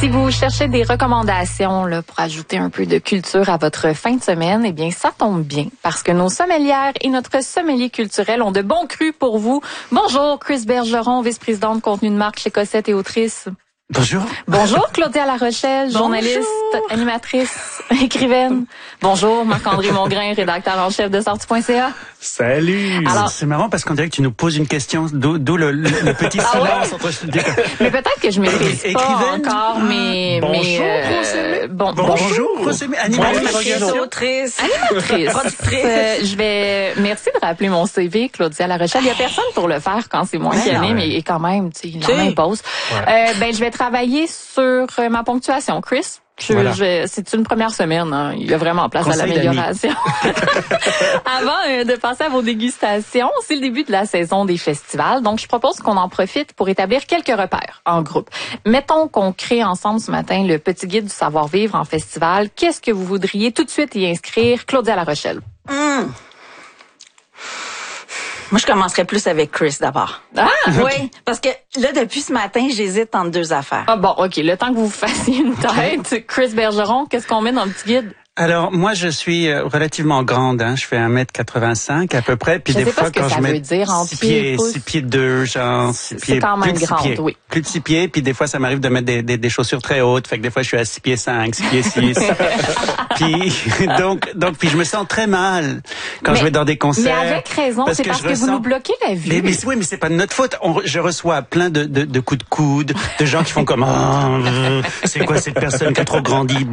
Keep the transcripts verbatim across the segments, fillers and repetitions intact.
Si vous cherchez des recommandations là, pour ajouter un peu de culture à votre fin de semaine, eh bien, ça tombe bien parce que nos sommelières et notre sommelier culturel ont de bons crus pour vous. Bonjour, Chris Bergeron, vice-présidente de contenu de marque chez Cossette et autrice. Bonjour. Bonjour, Claudia Larochelle, journaliste, Bonjour. Animatrice, écrivaine. Bonjour, Marc-André Mongrain, rédacteur en chef de sortie point c a. Salut. Alors, c'est marrant parce qu'on dirait que tu nous poses une question, d'où, d'où le, le, le petit silence ah ouais? entre... Mais peut-être que je maîtrise pas écrivaine, encore, mais... Bonjour, mais, euh, bon, bonjour, bonjour, animatrice, autrice, animatrice, euh, je vais... Merci de rappeler mon C V, Claudia Larochelle. Il y a personne pour le faire quand c'est moi qui anime, mais quand même, tu sais, il en impose. Ouais. Euh, ben, je vais travailler sur ma ponctuation, Chris. Je, voilà. je, c'est une première semaine, hein. Il y a vraiment place Conseil à l'amélioration. Avant euh, de passer à vos dégustations, c'est le début de la saison des festivals, donc je propose qu'on en profite pour établir quelques repères en groupe. Mettons qu'on crée ensemble ce matin le petit guide du savoir-vivre en festival. Qu'est-ce que vous voudriez tout de suite y inscrire? Claudia Larochelle. Mmh. Moi, je commencerais plus avec Chris d'abord. Ah, oui, parce que là, depuis ce matin, j'hésite entre deux affaires. Ah bon, OK. Le temps que vous fassiez une tête, Chris Bergeron, qu'est-ce qu'on met dans le petit guide? Alors, moi, je suis relativement grande, hein. Je fais un mètre quatre-vingt-cinq à peu près. Puis je des sais fois, pas ce que quand ça je veut mets dire en six pieds, pieds, six pieds deux, genre, six pieds. C'est quand même plus de grande, six pieds, oui. Plus de six pieds. Puis des fois, ça m'arrive de mettre des, des, des chaussures très hautes. Fait que des fois, je suis à six pieds cinq, six pieds six. Puis, donc, donc, puis je me sens très mal quand mais, je vais dans des concerts. Mais avec raison, c'est parce que, parce que vous nous bloquez la vue. Mais, mais oui, mais c'est pas de notre faute. On, je reçois plein de, de, de coups de coude, de gens qui font comme, oh, c'est quoi cette personne qui a trop grandi?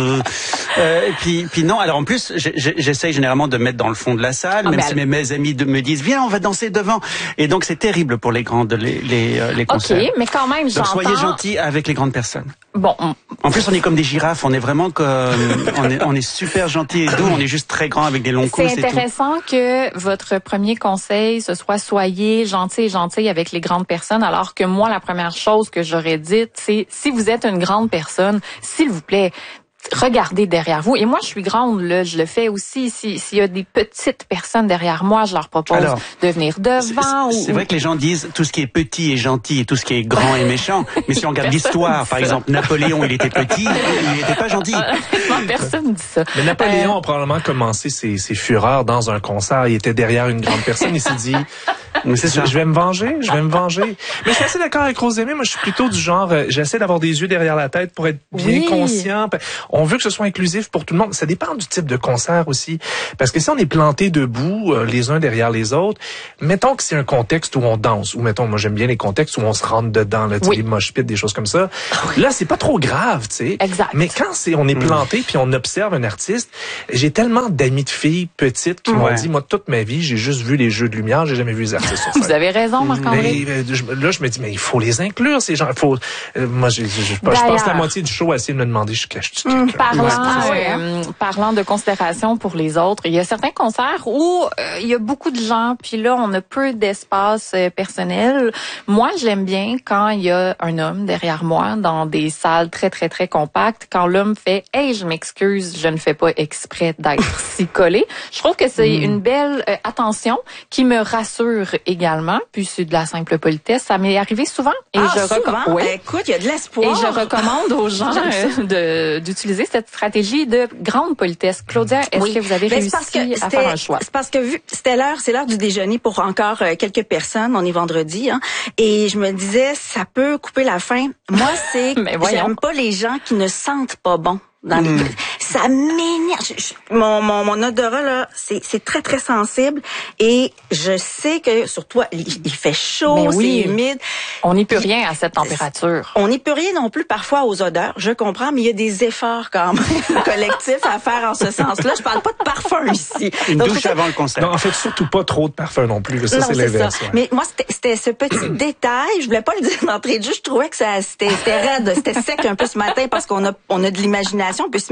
Euh, et puis, puis non. Alors en plus, j'essaye généralement de me mettre dans le fond de la salle, ah, même si mes, mes amis de, me disent viens, on va danser devant. Et donc c'est terrible pour les grandes les les, les concerts. Ok, mais quand même, j'entends. Donc soyez gentils avec les grandes personnes. Bon. On... En plus, on est comme des girafes. On est vraiment comme on est on est super gentils et doux. On est juste très grand avec des longs coups. C'est intéressant que votre premier conseil ce soit soyez gentils et gentils avec les grandes personnes, alors que moi la première chose que j'aurais dite c'est si vous êtes une grande personne, s'il vous plaît, regardez derrière vous. Et moi, je suis grande, là, je le fais aussi. Si, s'il y a des petites personnes derrière moi, je leur propose Alors, de venir devant. C'est, c'est ou... vrai que les gens disent tout ce qui est petit est gentil et tout ce qui est grand est méchant. Mais si on regarde l'histoire, par exemple, Napoléon, il était petit, il n'était pas gentil. Personne dit ça. Mais Napoléon euh... a probablement commencé ses, ses fureurs dans un concert. Il était derrière une grande personne. Il s'est dit... Mais c'est ça. Je vais me venger, je vais me venger. Mais je suis assez d'accord avec Rosemée. Moi, je suis plutôt du genre, euh, j'essaie d'avoir des yeux derrière la tête pour être bien oui. conscient. On veut que ce soit inclusif pour tout le monde. Ça dépend du type de concert aussi. Parce que si on est planté debout, euh, les uns derrière les autres, mettons que c'est un contexte où on danse, ou mettons, moi j'aime bien les contextes où on se rentre dedans, là, oui. des mosh pits, des choses comme ça. Oui. Là, c'est pas trop grave, tu sais. Exact. Mm. Mais quand c'est, on est planté puis on observe un artiste, j'ai tellement d'amis de filles petites qui ouais. m'ont dit, moi, toute ma vie, j'ai juste vu les jeux de lumière, j'ai jamais vu les artistes. Vous avez raison, Marc-André. Mais, je, là, je me dis, mais il faut les inclure, ces gens. Il faut, euh, moi, je, je, je, je passe la moitié du show à essayer de me demander, je cache-tu mmh, parlant, euh, parlant de considération pour les autres, il y a certains concerts où euh, il y a beaucoup de gens, puis là, on a peu d'espace euh, personnel. Moi, j'aime bien quand il y a un homme derrière moi dans des salles très, très, très compactes, quand l'homme fait « Hey, je m'excuse, je ne fais pas exprès d'être si collé ». Je trouve que c'est mmh. une belle euh, attention qui me rassure également. Puis c'est de la simple politesse. Ça m'est arrivé souvent. Et ah, je souvent? Oui. Écoute, il y a de l'espoir. Et je recommande aux gens euh, de, d'utiliser cette stratégie de grande politesse. Claudia, est-ce oui. que vous avez ben, réussi à faire un choix? C'est parce que vu, c'était l'heure, c'est l'heure du déjeuner pour encore euh, quelques personnes. On est vendredi, hein. Et je me disais, ça peut couper la faim. Moi, c'est que j'aime pas les gens qui ne sentent pas bon. Dans les... mmh. Ça m'énerve. Je, je, mon, mon, mon odorat, là, c'est, c'est très, très sensible. Et je sais que, surtout, il, il fait chaud, oui. c'est humide. On n'y peut rien à cette température. On n'y peut rien non plus, parfois, aux odeurs. Je comprends, mais il y a des efforts, quand même, collectifs à faire en ce sens-là. Je parle pas de parfum ici. Une Donc, douche avant le concert. Non, en fait, surtout pas trop de parfum non plus. Ça, non, c'est, c'est l'inverse. Ouais. Mais moi, c'était, c'était ce petit détail. Je voulais pas le dire d'entrée de jeu. Je trouvais que ça, c'était, c'était raide, c'était sec un peu ce matin parce qu'on a, on a de l'imagination. On peut s'imaginer tout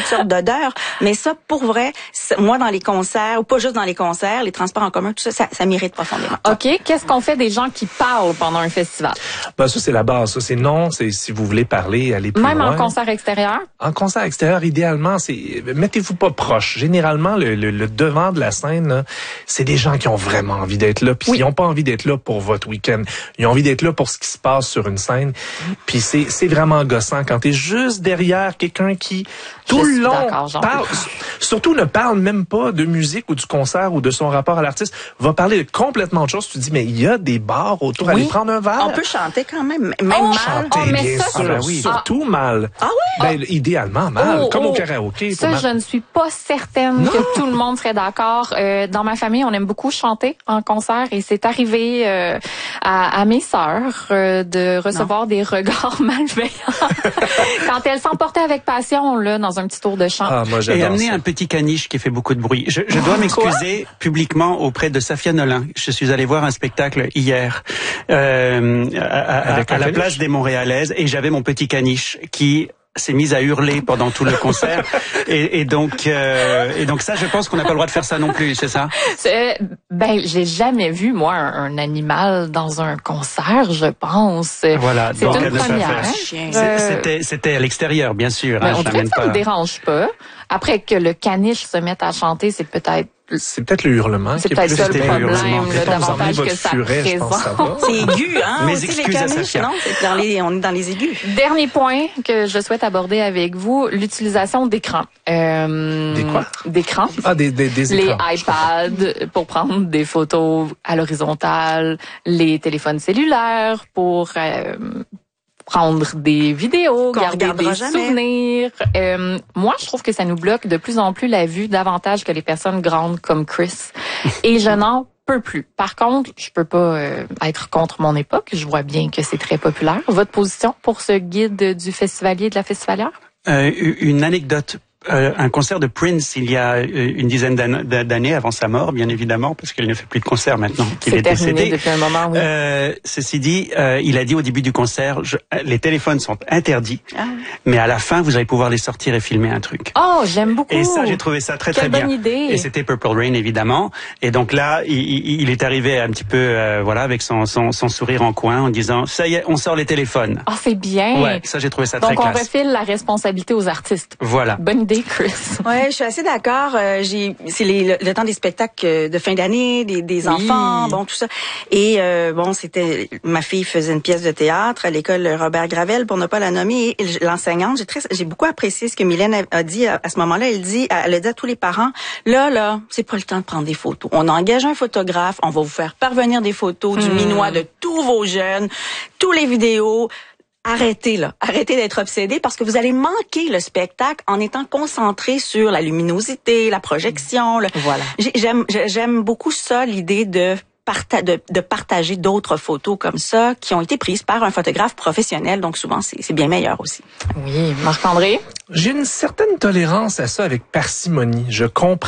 toutes sortes d'odeurs. Mais ça, pour vrai, moi, dans les concerts, ou pas juste dans les concerts, les transports en commun, tout ça, ça, ça m'irrite profondément. OK. Qu'est-ce qu'on fait des gens qui parlent pendant un festival? Ben, ça, c'est la base. Ça, c'est non. C'est si vous voulez parler, allez plus Même loin. en concert extérieur? En concert extérieur, idéalement, c'est mettez-vous pas proche. Généralement, le, le, le devant de la scène, là, c'est des gens qui ont vraiment envie d'être là. Puis oui. Ils n'ont pas envie d'être là pour votre week-end. Ils ont envie d'être là pour ce qui se passe sur une scène. Puis c'est, c'est vraiment gossant quand t'es juste derrière quelqu'un qui, tout le long, parle, surtout ne parle même pas de musique ou du concert ou de son rapport à l'artiste, va parler de complètement autre chose. Tu te dis, mais il y a des bars autour, oui. Aller prendre un verre. On peut chanter quand même, même oh, mal. Chanter, oh, mais bien ça, sûr, ah, oui. Surtout ah. mal. Ah oui? Ben, idéalement mal, oh, comme oh. au karaoké. Ça, je ne suis pas certaine non. que tout le monde serait d'accord. Euh, dans ma famille, on aime beaucoup chanter en concert et c'est arrivé euh, à, à mes sœurs euh, de recevoir non. des regards malveillants quand elles s'emportaient avec passion là dans un petit tour de chant. Ah, moi, et amener un petit caniche qui fait beaucoup de bruit. Je, je dois m'excuser publiquement auprès de Safia Nolin. Je suis allé voir un spectacle hier euh, à, à, à la place des Montréalaises et j'avais mon petit caniche qui s'est mise à hurler pendant tout le concert et, et donc euh, et donc ça je pense qu'on n'a pas le droit de faire ça non plus, c'est ça? C'est, ben j'ai jamais vu moi un, un animal dans un concert, je pense. Voilà, c'est donc une première. Hein? Euh... C'était c'était à l'extérieur bien sûr. Ben, hein, on dirait que ça pas... me dérange pas. Après que le caniche se mette à chanter, c'est peut-être c'est peut-être le hurlement. C'est peut-être ça le problème, le davantage que ça furet, présente. C'est aigu, hein? Mes aussi, excuses les à caniches, non? C'est dans les, on est dans les aigus. Dernier point que je souhaite aborder avec vous, l'utilisation d'écrans. Euh, des quoi? D'écrans. Ah, des, des, des les écrans. Les iPads pour prendre des photos à l'horizontale, les téléphones cellulaires pour euh, prendre des vidéos, qu'on garder des jamais. souvenirs. Euh, moi, je trouve que ça nous bloque de plus en plus la vue davantage que les personnes grandes comme Chris. Et je n'en peux plus. Par contre, je peux pas euh, être contre mon époque. Je vois bien que c'est très populaire. Votre position pour ce guide du festivalier et de la festivalière? Euh, une anecdote. Euh, un concert de Prince il y a une dizaine d'années avant sa mort, bien évidemment, parce qu'il ne fait plus de concerts maintenant qu'il est, est décédé. Depuis un moment, oui. Euh, ceci dit, euh, il a dit au début du concert, je, les téléphones sont interdits, ah. mais à la fin, vous allez pouvoir les sortir et filmer un truc. Oh, j'aime beaucoup. Et ça, j'ai trouvé ça très Quelle très bonne bien. Idée. Et c'était Purple Rain, évidemment. Et donc là, il, il est arrivé un petit peu, euh, voilà, avec son, son, son sourire en coin, en disant, ça y est, on sort les téléphones. Ah, oh, c'est bien. Ouais, ça, j'ai trouvé ça donc, très classe. Donc, on refile la responsabilité aux artistes. Voilà. Bonne idée, Chris. Ouais, je suis assez d'accord. Euh, j'ai, c'est les, le, le temps des spectacles de fin d'année, des, des oui. enfants, bon tout ça. Et euh, bon, c'était ma fille faisait une pièce de théâtre à l'école Robert Gravel, pour ne pas la nommer. Et l'enseignante, j'ai très, j'ai beaucoup apprécié ce que Mylène a, a dit à, à ce moment-là. Elle dit, elle a dit à tous les parents, là, là, c'est pas le temps de prendre des photos. On engage un photographe, on va vous faire parvenir des photos du mmh. minois de tous vos jeunes, tous les vidéos. Arrêtez là, arrêtez d'être obsédés parce que vous allez manquer le spectacle en étant concentré sur la luminosité, la projection. Le... Voilà. J'aime, j'aime beaucoup ça, l'idée de, parta- de, de partager d'autres photos comme ça qui ont été prises par un photographe professionnel. Donc souvent, c'est, c'est bien meilleur aussi. Oui, Marc-André? J'ai une certaine tolérance à ça avec parcimonie. Je comprends.